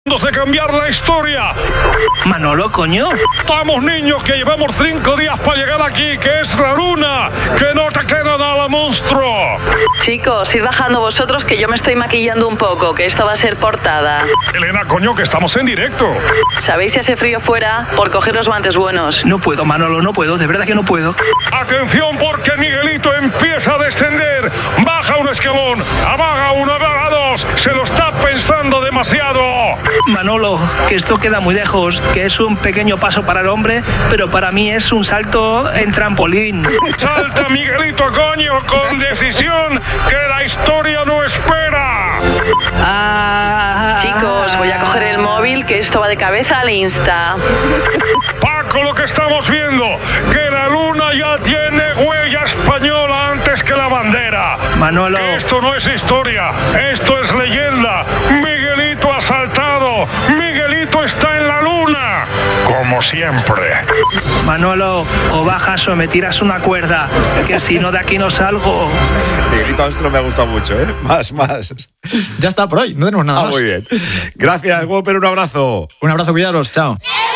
de cambiar la historia. Manolo, coño. Vamos, niños, que llevamos 5 días para llegar aquí, que es la luna, que no te queda nada, monstruo. Chicos, id bajando vosotros, que yo me estoy maquillando un poco, que esto va a ser portada. Elena, coño, que estamos en directo. ¿Sabéis si hace frío fuera? Por coger los guantes buenos. No puedo, Manolo, no puedo, de verdad que no puedo. Atención, porque Miguelito empieza a descender. Baja un escalón, abaga uno, abaga dos. Se lo está pensando demasiado. Manolo, que esto queda muy lejos, que es un pequeño paso para el hombre, pero para mí es un salto en trampolín. Salta, Miguelito, coño, con decisión, que la historia no espera. Chicos, voy a coger el móvil, que esto va de cabeza al Insta. Paco, lo que estamos viendo, que la luna ya tiene huella española antes que la bandera. Manolo. Que esto no es historia, esto es leyenda. Miguelito ha saltado, Miguelito está en la luna, como siempre. Manolo, o bajas o me tiras una cuerda, que si no de aquí no salgo. Miguelito Astro me ha gustado mucho, ¿eh? Más. Ya está por hoy, no tenemos nada más. Muy bien. Gracias, Whopper, un abrazo. Un abrazo, cuidaros, chao.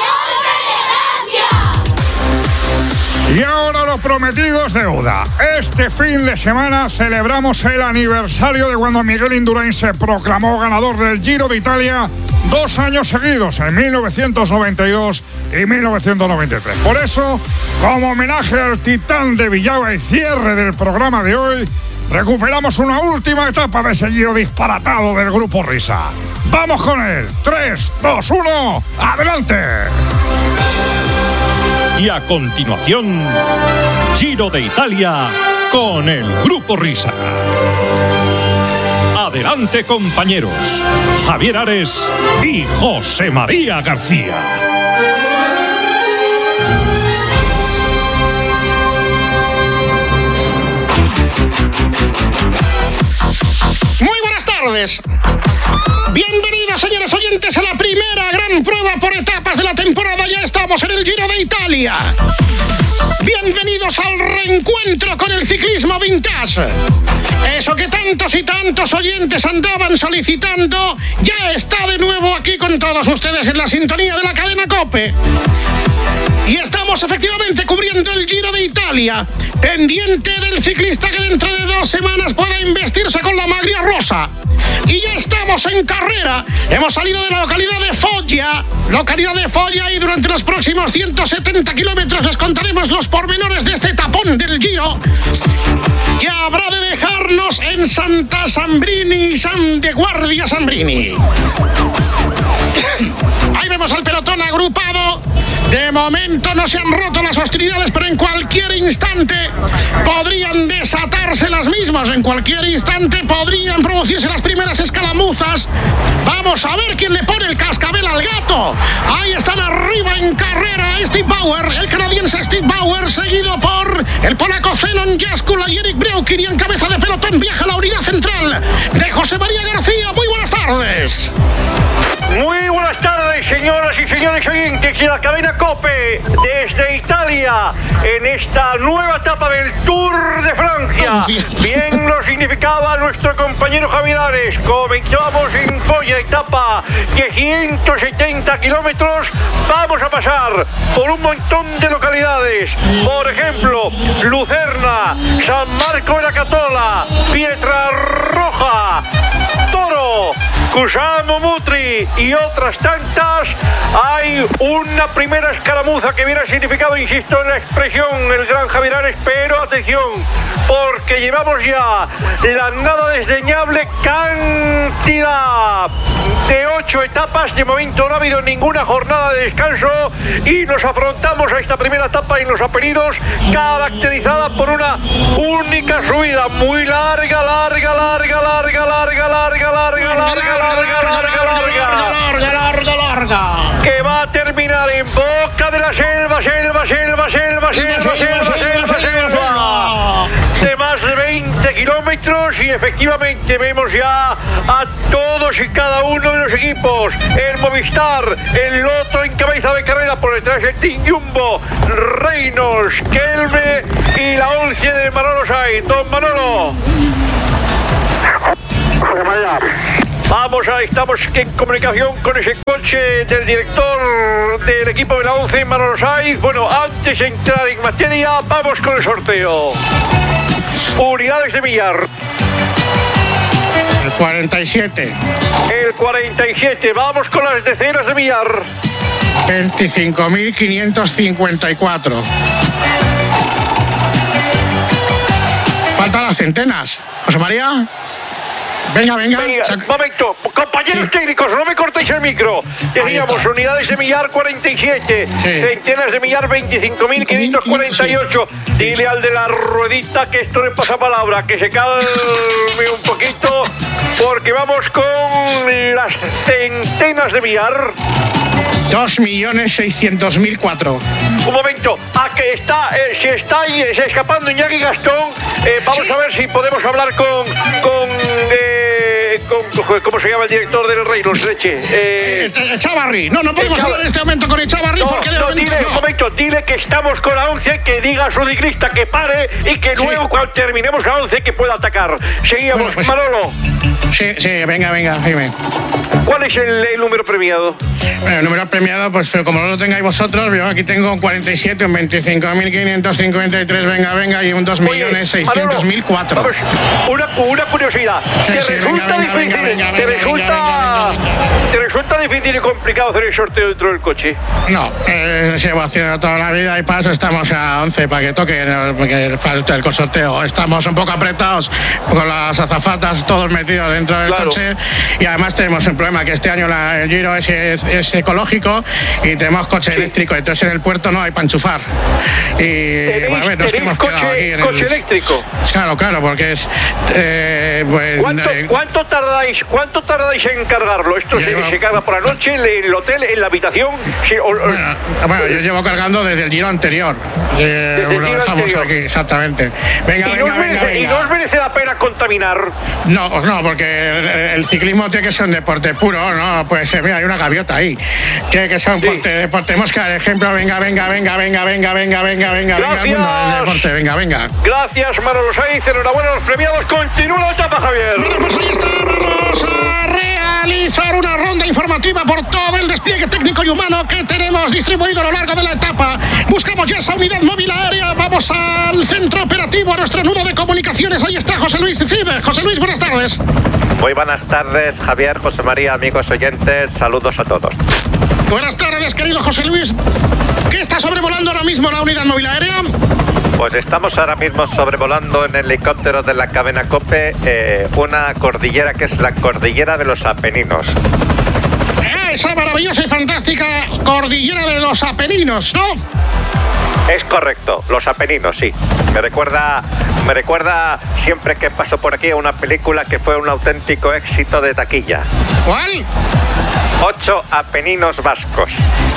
Y ahora lo prometido es deuda. Este fin de semana celebramos el aniversario de cuando Miguel Indurain se proclamó ganador del Giro de Italia 2 años seguidos, en 1992 y 1993. Por eso, como homenaje al titán de Villava y cierre del programa de hoy, recuperamos una última etapa de ese Giro disparatado del Grupo Risa. ¡Vamos con él! 3, 2, 1, ¡adelante! Y a continuación, Giro de Italia con el Grupo Risa. Adelante, compañeros, Javier Ares y José María García. Muy buenas tardes. Bienvenidos, señores oyentes, a la primera gran prueba por etapas de la temporada. Ya estamos en el Giro de Italia. Bienvenidos al reencuentro con el ciclismo vintage. Eso que tantos y tantos oyentes andaban solicitando, ya está de nuevo aquí con todos ustedes en la sintonía de la cadena COPE. Y estamos efectivamente cubriendo el Giro de Italia, pendiente del ciclista que dentro de 2 semanas pueda investirse con la maglia rosa. Y ya estamos en carrera. Hemos salido de la localidad de Foggia, y durante los próximos 170 kilómetros les contaremos los pormenores de este tapón del Giro, que habrá de dejarnos en Santa Sambrini y San de Guardia Sambrini. Ahí vemos al pelotón agrupado. De momento no se han roto las hostilidades, pero en cualquier instante podrían desatarse las mismas. En cualquier instante podrían producirse las primeras escaramuzas. Vamos a ver quién le pone el cascabel al gato. Ahí están arriba en carrera Steve Bauer, el canadiense Steve Bauer, seguido por el polaco Zenon Jaskula y Eric Breukin, y en cabeza de pelotón viaja la unidad central de José María García. Muy buenas tardes. Muy buenas tardes, señoras y señores oyentes de la cadena COPE desde Italia en esta nueva etapa del Tour de Francia. Bien lo significaba nuestro compañero Javier Ares. Comenzamos en Foggia, etapa de 170 kilómetros. Vamos a pasar por un montón de localidades. Por ejemplo, Lucerna, San Marco de la Catola, Pietrarroja, Toro, Cusamo Mutri y otras tantas. Hay una primera escaramuza que viene significado, insisto en la expresión, el gran Javier Ares, pero atención, porque llevamos ya la nada desdeñable cantidad de 8 etapas. De momento no ha habido ninguna jornada de descanso y nos afrontamos a esta primera etapa en los Apeninos, caracterizada por una única subida muy larga, que va a terminar en boca de la selva de más de 20 kilómetros, y efectivamente vemos ya a todos y cada uno de los equipos. El Movistar, el Lotto en cabeza de carrera, por detrás el Team Jumbo, Reynolds, Kelme y la 11 de Manolo Sainz. Don Manolo. José María, Estamos en comunicación con ese coche del director del equipo de la 11, Manolo Saiz. Bueno, antes de entrar en materia, vamos con el sorteo. Unidades de millar. El 47. El 47. Vamos con las decenas de millar. 25.554. Faltan las centenas. José María. Venga. Momento, compañeros técnicos, no me cortéis el micro. Teníamos unidades de millar 47, centenas de millar 25.548. Dile al de la ruedita que esto no es pasapalabra, que se calme un poquito, porque vamos con las centenas de millar. 2.600.004. Un momento, se está ahí escapando Iñaki Gastón. Vamos a ver si podemos hablar con ¿cómo se llama el director del Reynolds? Echavarri. No podemos hablar en este momento con Echavarri porque dile que estamos con la 11, que diga a su ciclista que pare y que luego cuando terminemos la 11 que pueda atacar. Seguíamos, pues, Manolo. Sí, venga, dime. ¿Cuál es el número premiado? El número premiado, pues como no lo tengáis vosotros, yo aquí tengo un 47, un 25.553, venga, y un 2.600.004. Una curiosidad. ¿Te resulta difícil y complicado hacer el sorteo dentro del coche? No, llevo haciendo toda la vida y paso estamos a 11 para que toque el sorteo. Estamos un poco apretados con las azafatas todos metidos dentro del coche y además tenemos un problema que este año el Giro es ecológico y tenemos coche eléctrico, entonces en el puerto no hay para enchufar. Y bueno, nos hemos quedado aquí en coche eléctrico. Claro, porque es ¿Cuánto tardáis en cargarlo? ¿Esto se carga por la noche en el hotel, en la habitación? Bueno, yo llevo cargando desde el Giro anterior. Lo dejamos aquí, exactamente. Venga. ¿Y no os merece la pena contaminar? No, porque el ciclismo tiene que ser un deporte puro, ¿no? Pues mira, hay una gaviota ahí. Tiene que ser un deporte. Tenemos que dar ejemplo. Venga. Venga. Gracias, Manolo Saiz. Enhorabuena a los premiados. Continúa la etapa, Javier. Bueno, pues ahí está. Vamos a realizar una ronda informativa por todo el despliegue técnico y humano que tenemos distribuido a lo largo de la etapa. Buscamos ya esa unidad móvil aérea. Vamos al centro operativo, a nuestro nudo de comunicaciones. Ahí está José Luis Cid. José Luis, buenas tardes. Muy buenas tardes, Javier, José María, amigos oyentes. Saludos a todos. Buenas tardes, querido José Luis. ¿Qué está sobrevolando ahora mismo la unidad móvil aérea? Pues estamos ahora mismo sobrevolando en helicóptero de la cadena COPE una cordillera que es la cordillera de los Apeninos. Esa maravillosa y fantástica cordillera de los Apeninos, ¿no? Es correcto, los Apeninos, sí. Me recuerda siempre que paso por aquí a una película que fue un auténtico éxito de taquilla. ¿Cuál? 8 Apeninos vascos.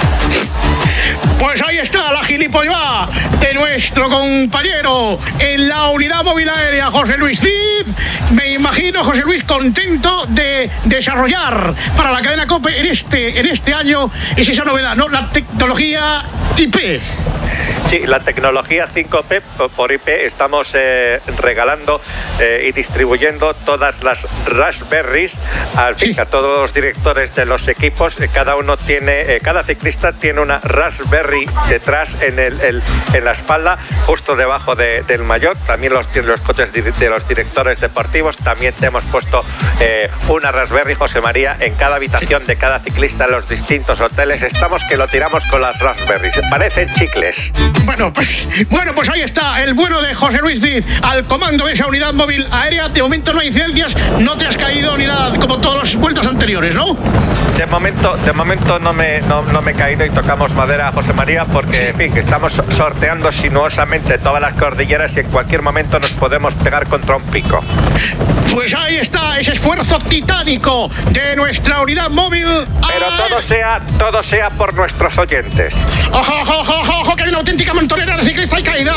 Pues ahí está la gilipollada de nuestro compañero en la unidad móvil aérea, José Luis Cid. Me imagino, José Luis, contento de desarrollar para la cadena COPE en este año, es esa novedad, ¿no? La tecnología IP. Sí, la tecnología 5P por IP estamos regalando y distribuyendo todas las Raspberries a todos los directores de los equipos. Cada ciclista tiene una Raspberry detrás en la espalda, justo debajo del maillot. También los coches de los directores deportivos. También te hemos puesto una Raspberry, José María, en cada habitación de cada ciclista en los distintos hoteles. Estamos que lo tiramos con las Raspberries. Parecen chicles. Bueno, pues ahí está el bueno de José Luis Cid al comando de esa unidad móvil aérea. De momento no hay incidencias, no te has caído ni nada como todas las vueltas anteriores, ¿no? De momento no me he caído y tocamos madera, José María, porque en fin, que estamos sorteando sinuosamente todas las cordilleras y en cualquier momento nos podemos pegar contra un pico. Pues ahí está ese esfuerzo titánico de nuestra unidad móvil. Pero todo sea por nuestros oyentes. Ojo, que hay una auténtica montonera de ciclistas. Hay caída.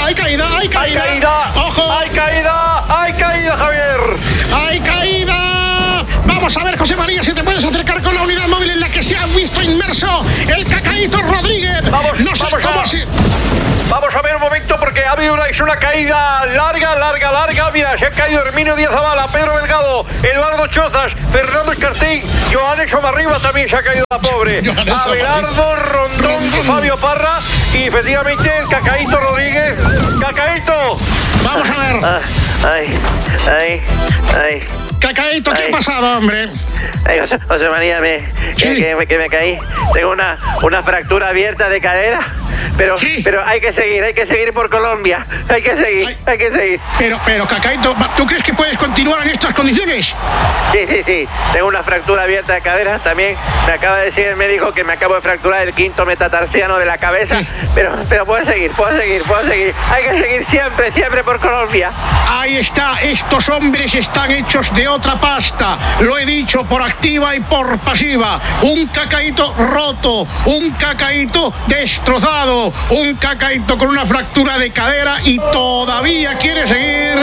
Ojo. Hay caída, Javier. Hay caída. Vamos a ver, José María, si te puedes acercar con la unidad móvil en la que se ha visto inmerso el Cacaíto Rodríguez. Vamos a ver un momento, porque ha habido una caída larga. Mira, se ha caído Herminio Díaz Zavala, Pedro Delgado, Eduardo Chozas, Fernando Escartín, Joanes Somarriba también se ha caído la pobre. Abelardo, Rondón y Fabio Parra. Y efectivamente el Cacaíto Rodríguez. ¡Cacaíto! Vamos a ver. Ay. Cacaíto, ¿qué ha pasado, hombre? Ay, José María, que me caí. Tengo una fractura abierta de cadera. Pero hay que seguir por Colombia. Hay que seguir. Pero, Cacaíto, ¿tú crees que puedes continuar en estas condiciones? Sí. Tengo una fractura abierta de cadera. También me acaba de decir el médico que me acabo de fracturar el quinto metatarsiano de la cabeza. Sí. Pero puedo seguir. Hay que seguir siempre por Colombia. Ahí está. Estos hombres están hechos de otra pasta. Lo he dicho por activa y por pasiva. Un Cacaíto roto. Un Cacaíto destrozado. Un Cacaíto con una fractura de cadera y todavía quiere seguir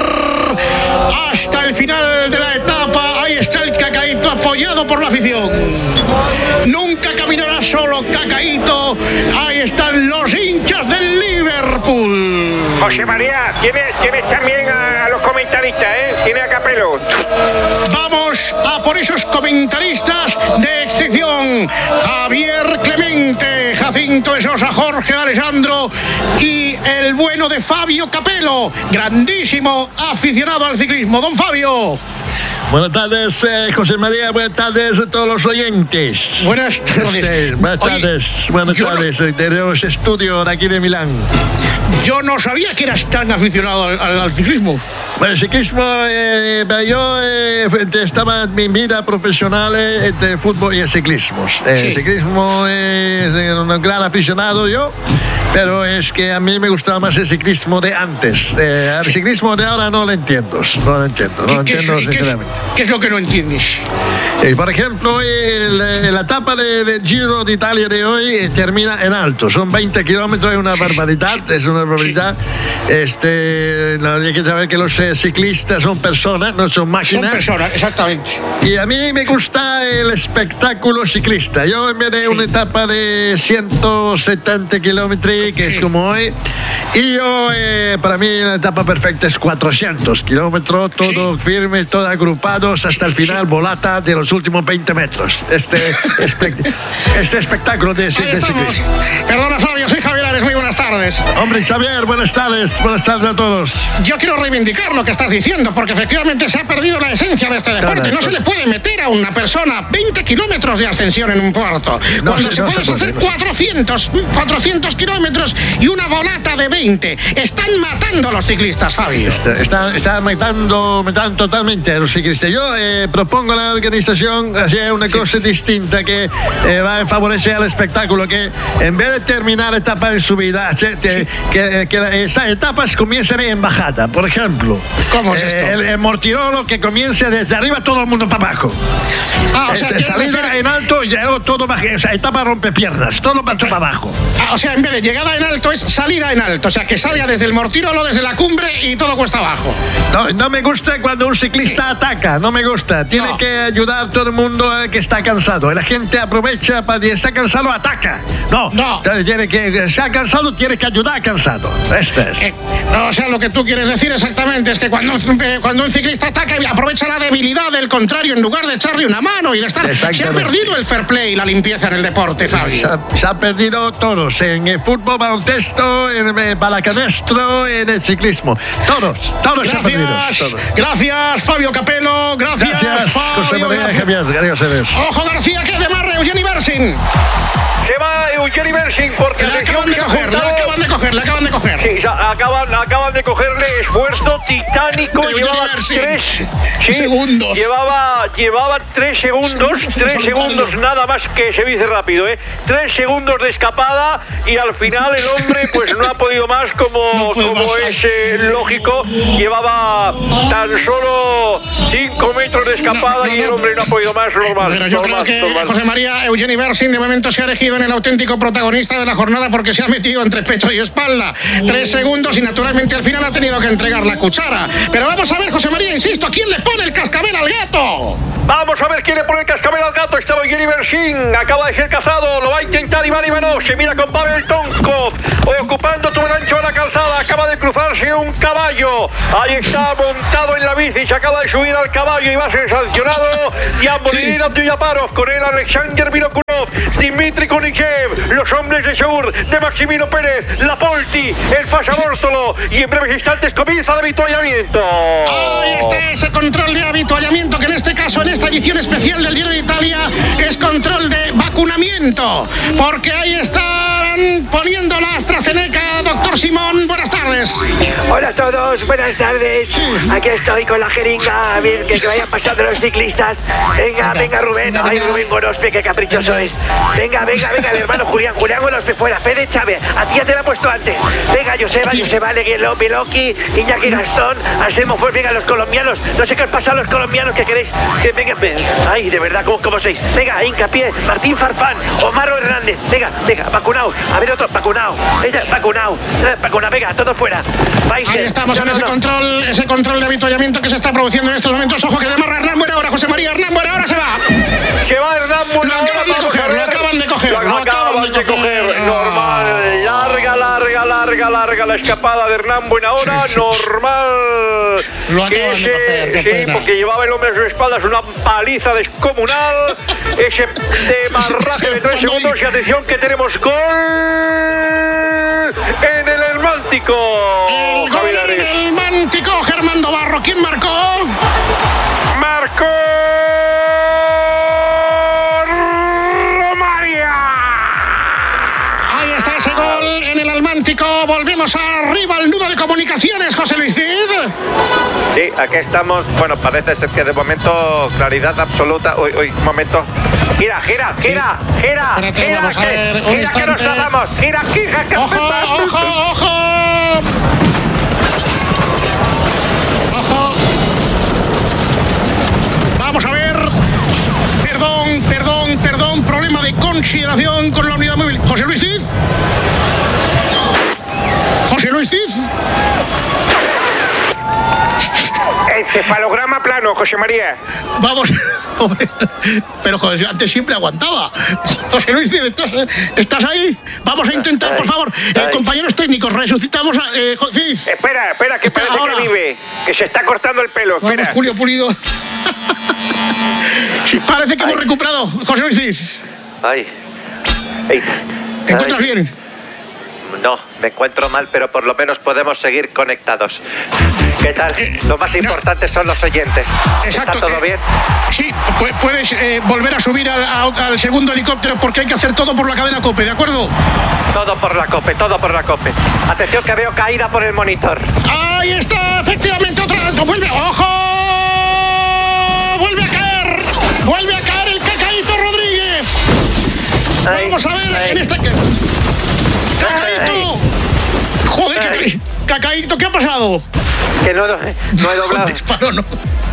hasta el final de la etapa. Ahí está el Cacaíto apoyado por la afición. Nunca caminará solo Cacaíto. Ahí están los hinchas del Liverpool. José María, tienes también a los comentaristas, ¿eh? Tiene a Capelo. Vamos a por esos comentaristas de excepción. Javier Clemente, Jacinto de Sosa, Jorge Alessandro y el bueno de Fabio Capello, grandísimo aficionado al ciclismo. Don Fabio. Buenas tardes, José María. Buenas tardes a todos los oyentes. Buenas tardes. Buenas tardes. De los estudios de aquí de Milán. Yo no sabía que eras tan aficionado al ciclismo. Bueno, el ciclismo, yo estaba en mi vida profesional entre fútbol y el ciclismo. El ciclismo es un gran aficionado yo, pero es que a mí me gustaba más el ciclismo de antes. El ciclismo de ahora no lo entiendo. No lo entiendo sinceramente. ¿Qué es lo que no entiendes? Por ejemplo, la etapa del Giro de Italia de hoy termina en alto. Son 20 kilómetros, es una barbaridad. Es una barbaridad. Hay que saber que los ciclistas son personas, no son máquinas. Son personas, exactamente. Y a mí me gusta el espectáculo ciclista. Yo en vez de una etapa de 170 kilómetros, que es como hoy, y yo, para mí la etapa perfecta es 400 kilómetros, todo firme, todo agrupados hasta el final, volata de los últimos 20 metros. Este espectáculo de ciclismo. Perdona, Fabio, soy Javier Ares, muy buenas tardes. Hombre, Javier, buenas tardes a todos. Yo quiero reivindicar lo que estás diciendo, porque efectivamente se ha perdido la esencia de este deporte. No se le puede meter a una persona 20 kilómetros de ascensión en un puerto, cuando se puede hacer 400 kilómetros y una volata de 20. Están matando a los ciclistas, Fabio. Están matando totalmente a los ciclistas. Yo propongo a la organización hacer una cosa distinta que va a favorecer el espectáculo, que en vez de terminar etapa en subida, que estas etapas comiencen en bajada. Por ejemplo, ¿cómo es esto? El Mortirolo, que comience desde arriba todo el mundo para abajo. O sea, salida en alto y luego todo baja. Esa etapa rompe piernas, todo para abajo. O sea, en vez de llegada en alto es salida en alto. O sea, que salga desde el Mortirolo, desde la cumbre y todo cuesta abajo. No me gusta cuando un ciclista ataca, no me gusta. Tiene que ayudar a todo el mundo que está cansado. La gente aprovecha para está cansado, ataca. No. Tiene que estar cansado, tiene que ayudar a cansado. O sea, lo que tú quieres decir exactamente es que cuando un ciclista ataca, aprovecha la debilidad del contrario en lugar de echarle una mano y de estar. Se ha perdido el fair play y la limpieza en el deporte, Fabio. Se ha perdido todos, en el fútbol, baloncesto, en el balacanestro, en el ciclismo. Todos se han perdido. Gracias, Fabio Capello. Gracias, Fabio. Ojo, García, que es de Marre, Eugeni Bersin. Se va Eugeni Bersin porque le acaban de coger. Sí, acaban de cogerle. Esfuerzo titánico. Llevaba 3 segundos. Llevaba 3 segundos. 3 segundos nada más, que se dice rápido, 3 segundos de escapada y al final el hombre pues no ha podido más, como es lógico. Llevaba tan solo 5 metros de escapada y el hombre no ha podido más, normal. Pero yo creo que José María, Eugeni Bersin de momento se ha elegido en el auténtico protagonista de la jornada, porque se ha metido entre pecho y espalda. 3 segundos y naturalmente al final ha tenido que entregar la cuchara. Pero vamos a ver, José María, insisto, ¿quién le pone el cascabel al gato? Vamos a ver quién le pone el cascabel al gato. Estaba Yuri Bersin, acaba de ser cazado, lo va a intentar Iván Ivanov. Se mira con Pavel Tonkov, ocupando todo el ancho de la calzada. Acaba de cruzarse un caballo. Ahí está montado en la bici, se acaba de subir al caballo y va a ser sancionado. Yambolini Abduyaparov, con él Alexander Vinokurov, Dimitri Kunichev, los hombres de Seur, de Maximino Pérez, Lapolti, el Fasabórtolo, y en breves instantes comienza el avituallamiento. Ahí está ese control de avituallamiento, que en este caso, en esta edición especial del Giro de Italia, es control de vacunamiento, porque ahí están poniendo la AstraZeneca. Doctor Simón, buenas tardes. Hola a todos, buenas tardes. Aquí estoy con la jeringa, a ver que vayan pasando los ciclistas. Venga Rubén, ay Rubén Gorospe, qué caprichoso es. Venga, el hermano Julián Gorospe fuera, Fede Chávez, a ti ya te la he puesto antes. Venga, Joseba Leguelo, Beloki, Iñaki Gastón, hacemos pues, venga, los colombianos. No sé qué os pasa a los colombianos, que queréis que venga, ay, de verdad, ¿cómo sois? Venga, Hincapié, Martín Farfán, Omar Hernández, venga, vacunado, a ver otro, vacunado, venga, todos fuera. Ahí estamos en ese control de avituallamiento que se está produciendo en estos momentos. Ojo que demarra Hernán Buena Hora, José María Hernán Buena Hora se va. Que va Hernán Buena Hora. Lo acaban de coger. Normal. Larga la escapada de Hernán Buena Hora. Normal. Lo acaban de coger. Sí, porque llevaba el hombre a sus espaldas una paliza descomunal. Ese demarraje de 3 segundos. Y atención que tenemos gol en el Hermántico. El gol en el Hermántico, Germán Barro. ¿Quién marcó? Marcó Romaria. Ahí está ese gol en el Hermántico. Volvemos arriba al nudo de comunicaciones, José Luis Cid. Sí, aquí estamos. Bueno, parece ser que de momento claridad absoluta. Uy, un momento. Gira. Espérate, vamos a ver, un instante. Que nos tratamos. Gira. Ojo. Vamos a ver. Perdón. Problema de consideración con la unidad móvil. José Luis Cid. Encefalograma plano, José María. Vamos, hombre, pero joder, antes siempre aguantaba. José Luis, ¿estás ahí? Vamos a intentar, por favor, compañeros técnicos, resucitamos a... Cid. Espera, que parece ahora. Que vive, que se está cortando el pelo, espera. Vamos, Julio Pulido. Sí, parece que hemos recuperado, José Luis Cid. ¿Te encuentras bien? No, me encuentro mal, pero por lo menos podemos seguir conectados. ¿Qué tal? Lo más importante son los oyentes. Exacto. ¿Está todo bien? Sí, puedes volver a subir al segundo helicóptero porque hay que hacer todo por la cadena COPE, ¿de acuerdo? Todo por la COPE. Atención que veo caída por el monitor. Ahí está, efectivamente, otra. ¡Vuelve! ¡Ojo! ¡Vuelve a caer el Cacaíto Rodríguez! Vamos a ver en este... ¡Cacaíto! Joder, Cacaíto, ¿qué ha pasado? Que no he doblado. Disparo, ¿no?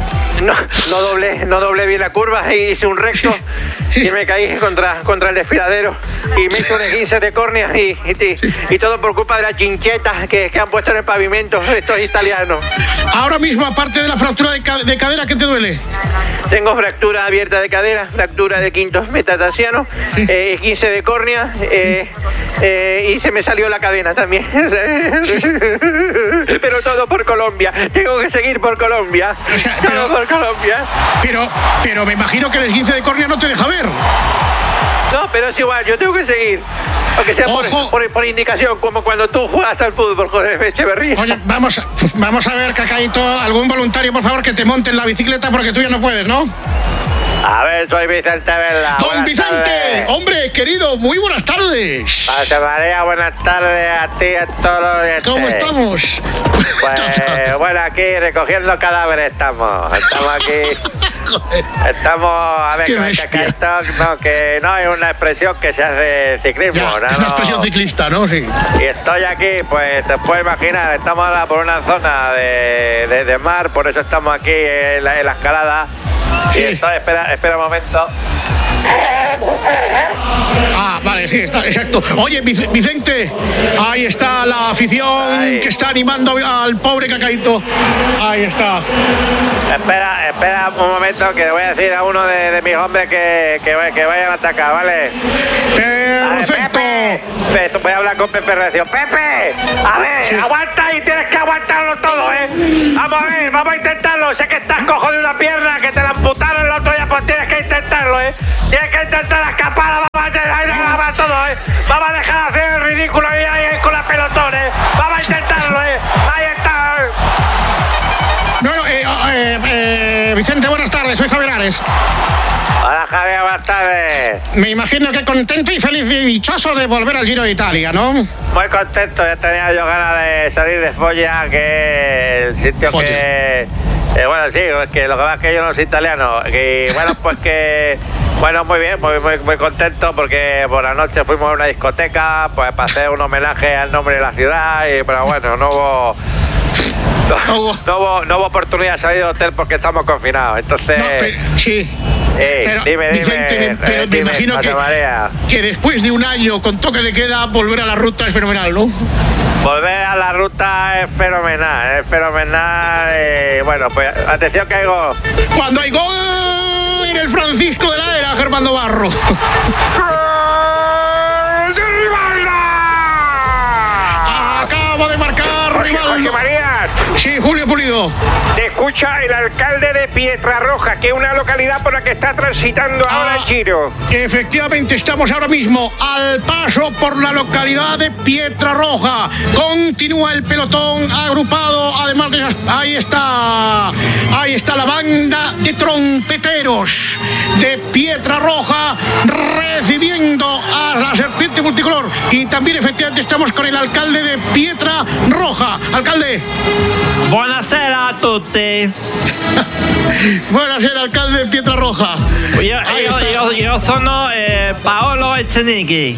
No doblé bien la curva y hice un recto y me caí contra el desfiladero y me hice un esguince de córnea y todo por culpa de las chinchetas que han puesto en el pavimento estos italianos. Ahora mismo, aparte de la fractura de cadera, ¿qué te duele? Tengo fractura abierta de cadera, fractura de quinto metatarsiano, esguince de córnea y se me salió la cadena también. Pero todo por Colombia. Tengo que seguir por Colombia. O sea, Colombia. Pero me imagino que el esguince de córnea no te deja ver. No, pero es igual, yo tengo que seguir. Aunque sea por indicación, como cuando tú juegas al fútbol, Jorge Echeverría. Oye, vamos a ver, Cacaíto, algún voluntario, por favor, que te monte en la bicicleta porque tú ya no puedes, ¿no? A ver, soy Vicente Vela. ¡Don Vicente! Hombre, querido, muy buenas tardes. José María, buenas tardes a ti y a todos los... ¿Cómo estamos? Pues, bueno, aquí recogiendo cadáveres estamos. Estamos aquí. Estamos, a ver, que no es una expresión que se hace ciclismo, ya, ¿no? Es una expresión ciclista, ¿no? Sí. Y estoy aquí, pues te puedes imaginar, estamos ahora por una zona de mar, por eso estamos aquí en la escalada. Sí. Y estoy, espera un momento. Vale. Sí, está, exacto. Oye, Vicente, ahí está la afición que está animando al pobre Cacaíto. Ahí está. Espera un momento, que le voy a decir a uno de mis hombres que vayan a atacar, ¿vale? Perfecto. Pepe, voy a hablar con Pepe Recio. ¡Pepe! A ver, sí. Aguanta y tienes que aguantarlo todo, ¿eh? Vamos a ver, vamos a intentarlo. Sé que estás cojo de una pierna, que te la amputaron el otro día, pues tienes que intentarlo, ¿eh? Tienes que intentar la escapada, vamos a todo, ¿eh? Vamos a dejar de hacer el ridículo ahí con la pelotón, ¿eh? Vamos a intentarlo, ¿eh? Ahí está. Bueno, Vicente, buenas tardes, soy Javier Ares. Hola, Javier, buenas tardes. Me imagino que contento y feliz y dichoso de volver al Giro de Italia, ¿no? Muy contento, ya tenía yo ganas de salir de Foggia, que el sitio Foggia. Bueno, sí, es que lo que pasa es que yo no soy italiano. Y bueno, pues que... Bueno, muy bien, muy contento porque por la noche fuimos a una discoteca pues para hacer un homenaje al nombre de la ciudad, pero bueno, no hubo oportunidad de salir del hotel porque estamos confinados, entonces... No, sí. Pero, dime, Vicente, pero me imagino que después de un año con toque de queda, volver a la ruta es fenomenal, ¿no? Volver a la ruta es fenomenal. Bueno, pues atención que hay gol. Cuando hay gol en el Francisco de la Era, Germán Barro. ¡Gol de Rivaldo! Acaba de marcar Rivaldo. José María. Sí, Julio Pulido. Te escucha el alcalde de Pietrarroja, que es una localidad por la que está transitando ahora el Giro. Efectivamente, estamos ahora mismo al paso por la localidad de Pietrarroja. Continúa el pelotón agrupado, además de... Ahí está la banda de trompeteros de Pietrarroja recibiendo a la serpiente multicolor. Y también, efectivamente, estamos con el alcalde de Pietrarroja. Alcalde. Buonasera a tutti. Buonasera, alcalde de Pietrarroja. Io sono Paolo Echenique,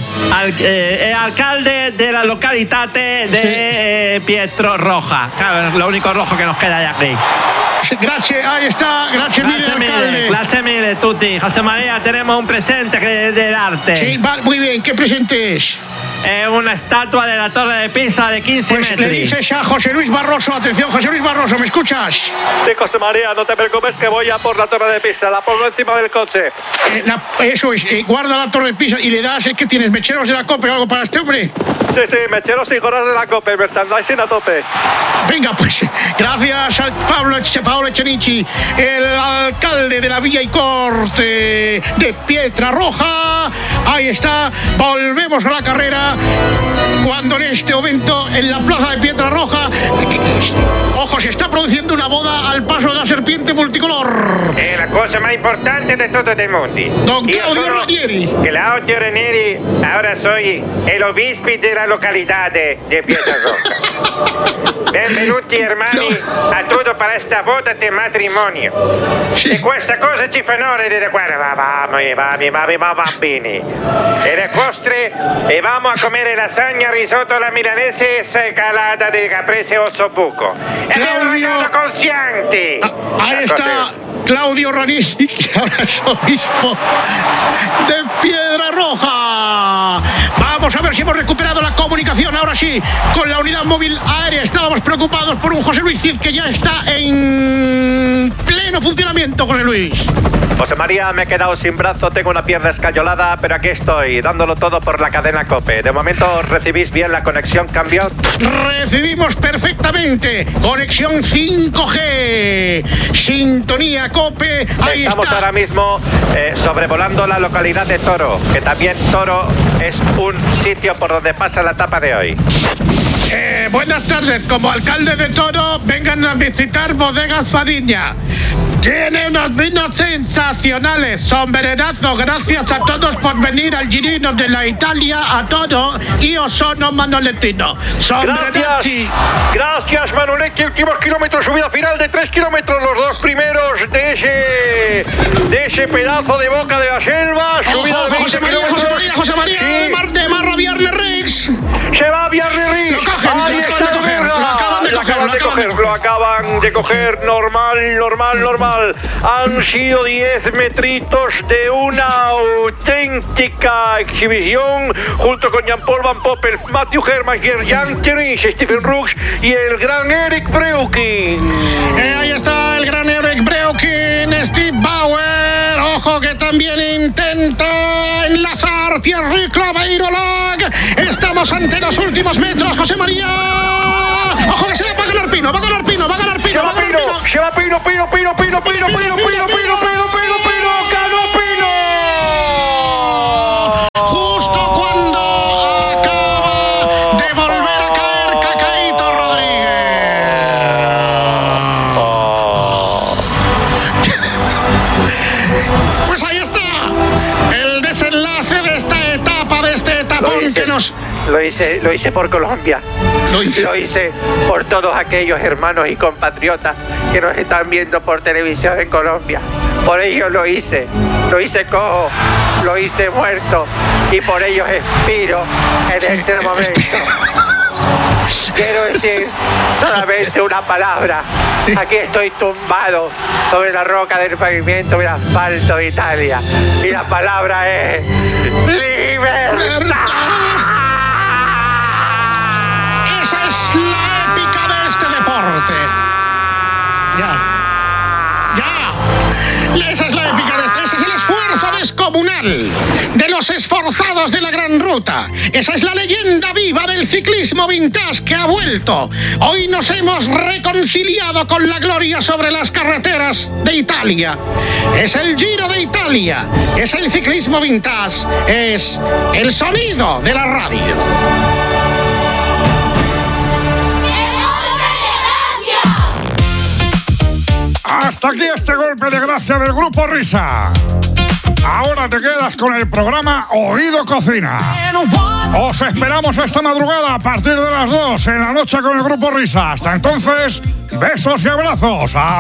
alcalde de la localidad de Pietrarroja. Claro, lo único rojo que nos queda de aquí. Gracias, ahí está, gracias mille, alcalde. Gracias mille, tutti. José María, tenemos un presente de darte. Sí, muy bien, ¿qué presente es? Una estatua de la Torre de Pisa de 15 metros. Le dices a José Luis Barroso, atención, José Luis Barroso, ¿me escuchas? Sí, José María, no te preocupes que voy a por la Torre de Pisa, la pongo encima del coche. Eso es, guarda la Torre de Pisa y le das, ¿qué tienes? ¿Mecheros de la COPE o algo para este hombre? Sí, mecheros y gorras de la COPE, merchandising a tope. Venga, pues, gracias a Paolo Echenique, el alcalde de la Villa y Corte de Pietrarroja. Ahí está, volvemos a la carrera. Cuando en este momento en la plaza de Pietrarroja, ojo, se está produciendo una boda al paso de la serpiente multicolor. La cosa más importante de todo el mundo. Don Claudio Ranieri. Claudio Ranieri, ahora soy el obispo de la localidad de Pietrarroja. Benvenuti hermani a todos para esta boda de matrimonio. Sí. E questa cosa ci fa onore di guarda, bambini. E le costre e vamos a comer lasaña, risotto alla milanese e scalata de caprese ossobuco. Claudio Consciente. Ahí está Claudio Ranieri, ahora es obispo de Pietrarroja. Vamos a ver si hemos recuperado la comunicación, ahora sí, con la unidad móvil aérea. Estábamos preocupados por un José Luis Cid que ya está en pleno funcionamiento, José Luis. José María, me he quedado sin brazo, tengo una pierna escayolada, pero aquí estoy, dándolo todo por la cadena COPE. De momento, ¿recibís bien la conexión? ¿Cambio? Recibimos perfectamente. Conexión 5G. Sintonía COPE. Ahí estamos está. Ahora mismo sobrevolando la localidad de Toro, que también Toro es un sitio por donde pasa la etapa de hoy. Buenas tardes. Como alcalde de Toro, vengan a visitar Bodegas Fadiña. Tiene unos vinos sensacionales, sombrerazzo. Gracias a todos por venir al Girino de la Italia a Toro. Io sono Manolettino. Gracias, Manoletti. Últimos kilómetros, subida final de 3 kilómetros. Los dos primeros de ese pedazo de boca de la selva. Subida de 20 kilómetros. José María, sí. de Marra Viernes Rix. Se va a Viernes Rix. Lo acaban de coger. lo acaban de coger normal. Han sido 10 metritos de una auténtica exhibición, junto con Jean-Paul Van Poppel, Matthew Herman, Jan Thierry, Stephen Rooks y el gran Eric Breuking. Ahí está el gran Eric Breuking, Steve Bauer. Ojo que también intenta enlazar Thierry Claveiro-Lag. Estamos ante los últimos metros, José María. Ojo que se va a ganar Pino. Se va Pino. ¡Ganó Pino! Justo cuando acaba de volver a caer Cacaíto Rodríguez. Pues ahí está el desenlace de esta etapa, de este etapón que nos... Lo hice por Colombia. Lo hice por todos aquellos hermanos y compatriotas que nos están viendo por televisión en Colombia. Por ellos lo hice cojo, lo hice muerto y por ellos expiro en este momento. Quiero decir solamente una palabra. Aquí estoy tumbado sobre la roca del pavimento del asfalto de Italia y la palabra es libertad. Esa es la épica de este deporte. Esa es la épica de este. Ese es el esfuerzo descomunal de los esforzados de la Gran Ruta. Esa es la leyenda viva del ciclismo vintage que ha vuelto. Hoy nos hemos reconciliado con la gloria sobre las carreteras de Italia. Es el Giro de Italia. Es el ciclismo vintage. Es el sonido de la radio. Hasta aquí este golpe de gracia del Grupo Risa. Ahora te quedas con el programa Oído Cocina. Os esperamos esta madrugada a partir de las 2 en la noche con el Grupo Risa. Hasta entonces, besos y abrazos.